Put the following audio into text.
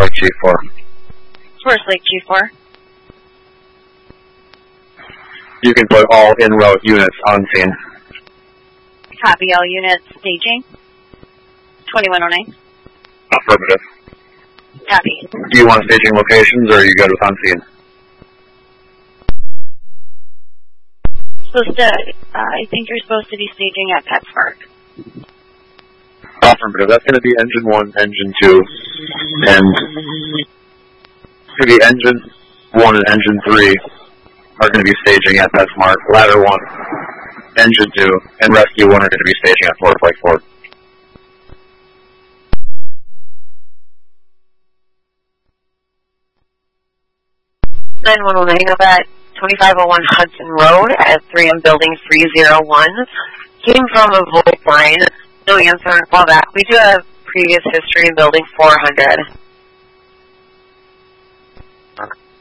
Lake G4. Where's Lake G4? You can put all en route units on scene. Copy, all units staging. 2109. Affirmative. Copy. Do you want staging locations, or are you good with on scene? I think you're supposed to be staging at PetSmart. Affirmative. That's going to be engine 1, engine 2, and maybe engine 1 and engine 3 are going to be staging at PetSmart. Ladder 1, engine 2, and rescue 1 are going to be staging at Florida Flight 4. Hang up at 2501 Hudson Road at 3M Building 301. Came from a voice line. No answer and call back. We do have previous history in Building 400.